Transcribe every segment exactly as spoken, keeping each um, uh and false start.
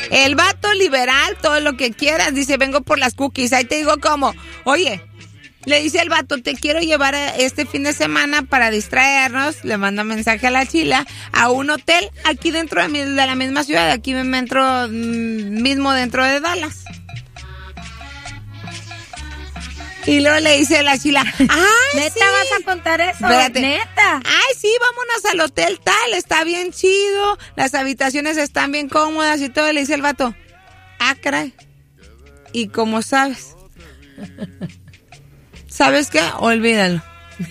El vato liberal, todo lo que quieras, dice, vengo por las cookies. Ahí te digo cómo. Oye, le dice el vato, te quiero llevar a este fin de semana para distraernos. Le manda mensaje a la chila a un hotel aquí dentro de, mi, de la misma ciudad, aquí dentro, mismo dentro de Dallas. Y luego le dice a la chila, ¡ay, ¿Neta sí! vas a contar eso? Espérate. ¿Neta? ¡Ay, sí, vámonos al hotel tal! Está bien chido, las habitaciones están bien cómodas y todo. Le dice el vato, ¡ah, caray! ¿Y cómo sabes? ¿Sabes qué? Olvídalo.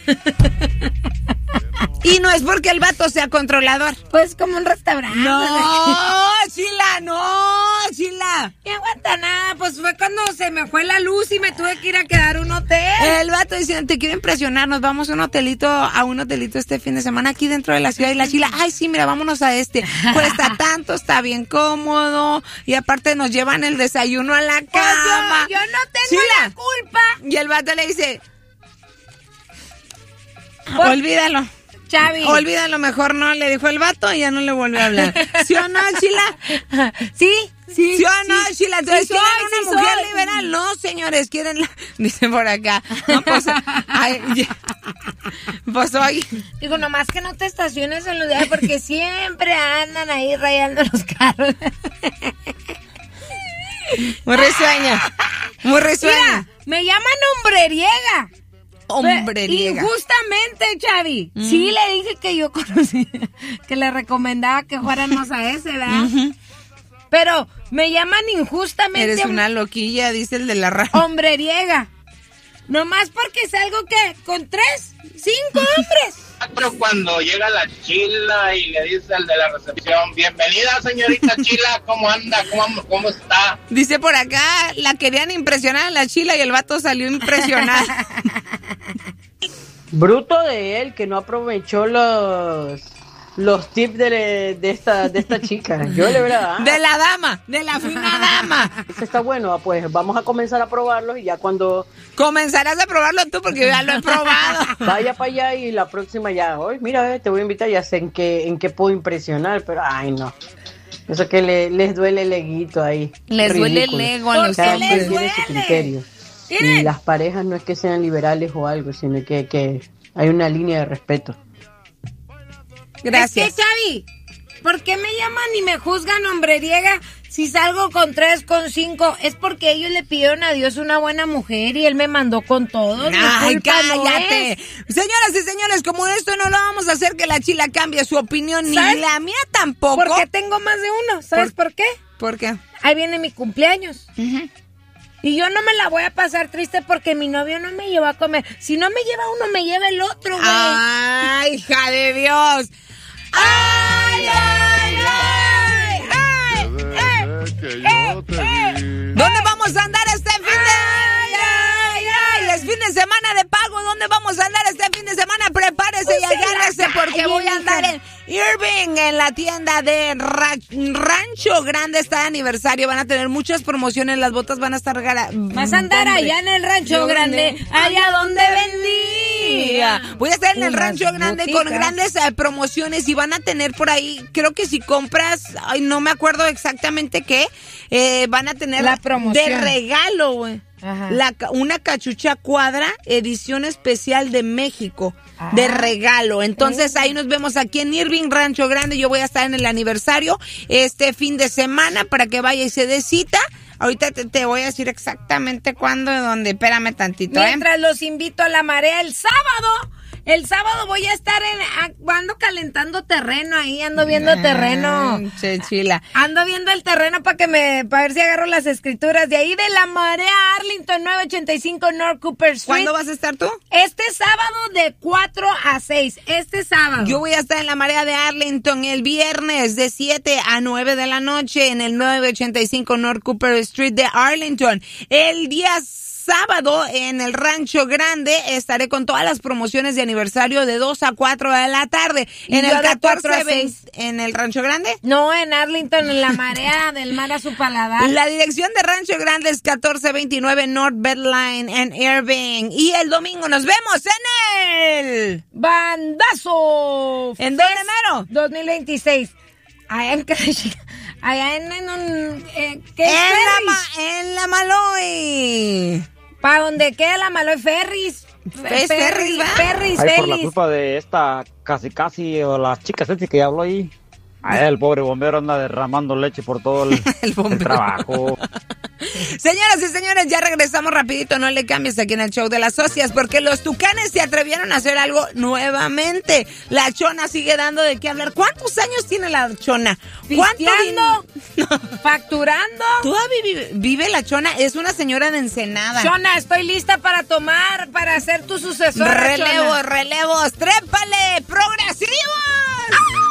Y no es porque el vato sea controlador. Pues como un restaurante. No, Chila, no, Chila. No aguanta nada, pues fue cuando se me fue la luz y me tuve que ir a quedar a un hotel. El vato dice, te quiero impresionar, nos vamos a un hotelito, a un hotelito este fin de semana aquí dentro de la ciudad. Y la Chila, ay, sí, mira, vámonos a este. Cuesta tanto, está bien cómodo. Y aparte nos llevan el desayuno a la cama. Pues yo, yo no tengo Chila. la culpa. Y el vato le dice, Por- olvídalo. Chavi. Olvídalo, mejor no, le dijo el vato y ya no le volvió a hablar. ¿Sí o no, Chila? Sí, sí. ¿Sí o no, Chila? Entonces, Sí ¿quieren soy, una sí mujer soy. liberal? No, señores, quieren la... Dice por acá. No, pues, ay, ya. Pues hoy... Digo, nomás que no te estaciones en los días porque siempre andan ahí rayando los carros. Muy risueña. Muy risueña. Mira, me llaman hombreriega. Hombreriega. Injustamente, Chavi. Mm. Sí, le dije que yo conocí, que le recomendaba que fuéramos a ese, ¿verdad? Uh-huh. Pero me llaman injustamente. Eres una loquilla, dice el de la radio. Hombreriega. Nomás porque salgo que con tres, cinco hombres. Pero cuando llega la Chila y le dice al de la recepción, bienvenida señorita Chila, ¿cómo anda? ¿Cómo, cómo está? Dice por acá, la querían impresionar a la Chila y el vato salió impresionado. Bruto de él que no aprovechó los los tips de, de esta de esta chica. Yo le verdad. De la dama, de la fina dama. Eso está bueno, pues vamos a comenzar a probarlos y ya cuando comenzarás a probarlo tú porque yo ya lo he probado. Vaya para allá y la próxima ya, hoy mira, eh, te voy a invitar, ya sé en qué en qué puedo impresionar, pero ay no. Eso que le, les duele el eguito ahí. Les ridículo. duele el ego a los Cada hombres. quien tiene su criterio. Y las parejas no es que sean liberales o algo, sino que, que hay una línea de respeto. Gracias. Es que, Chavi, ¿por qué me llaman y me juzgan hombreriega si salgo con tres, con cinco? Es porque ellos le pidieron a Dios una buena mujer y él me mandó con todo. Ay, cállate. No, señoras y señores, como esto no lo vamos a hacer que la Chila cambie su opinión, ni la mía tampoco. Porque tengo más de uno. ¿Sabes por, por qué? ¿Por qué? Ahí viene mi cumpleaños. Uh-huh. Y yo no me la voy a pasar triste porque mi novio no me lleva a comer. Si no me lleva uno, me lleva el otro, güey. ¡Ay, hija de Dios! ¡Ay, ay, ay! ¡Ay! ¡Eh! ¡Eh! ¡Eh! ¿Dónde vamos a andar este fin de ay, ay, ay! Es fin de semana de pago. ¿Dónde vamos a andar este fin de semana? Prepárese pues y agárrese porque voy a andar en Irving, en la tienda de Ra- Rancho Grande. Está de aniversario. Van a tener muchas promociones. Las botas van a estar... Gara- Vas a andar hombre, allá en el Rancho Grande, grande, allá donde vendía. Voy a estar en el Rancho Grande boticas. Con grandes eh, promociones y van a tener por ahí, creo que si compras, ay, no me acuerdo exactamente qué, eh, van a tener la promoción de regalo, güey. La, una cachucha cuadra, edición especial de México, ah. de regalo. Entonces ahí nos vemos aquí en Irving, Rancho Grande. Yo voy a estar en el aniversario este fin de semana para que vaya y se dé cita. Ahorita te, te voy a decir exactamente cuándo y dónde. Espérame tantito, Mientras ¿eh? los invito a la marea el sábado. El sábado voy a estar en, ando calentando terreno ahí, ando viendo ah, terreno. Chechila. Ando viendo el terreno para que me, para ver si agarro las escrituras de ahí de la Marea Arlington, novecientos ochenta y cinco North Cooper Street. ¿Cuándo vas a estar tú? Este sábado de cuatro a seis, este sábado. Yo voy a estar en la Marea de Arlington el viernes de siete a nueve de la noche en el novecientos ochenta y cinco North Cooper Street de Arlington. El día sábado en el Rancho Grande estaré con todas las promociones de aniversario de dos a cuatro de la tarde. En el catorce veinte en el Rancho Grande. No, en Arlington, en la Marea del Mar a su paladar. La dirección de Rancho Grande es catorce veintinueve North Bedline en Irving. Y el domingo nos vemos en el Bandazo. ¿En dónde, mero? dos mil veintiséis. Allá en, allá en, en un... Eh, ¿qué en, es la ma, en la Maloy. ¿Para donde queda la Maloy? Ferris. Ferris, Ferris, Ferris, Ay, por la Ferris. culpa de esta casi casi, o las chicas estas que habló ahí. Ay, el pobre bombero anda derramando leche por todo el, el, el trabajo. Señoras y señores, ya regresamos rapidito, no le cambies aquí en el show de las socias, porque los Tucanes se atrevieron a hacer algo nuevamente. La Chona sigue dando de qué hablar. ¿Cuántos años tiene la Chona? ¿Pisteando? ¿Facturando? ¿Todavía vive, vive la Chona? Es una señora de Ensenada. Chona, estoy lista para tomar, para ser tu sucesora, Relevos, Chona. relevos, trépale, progresivo.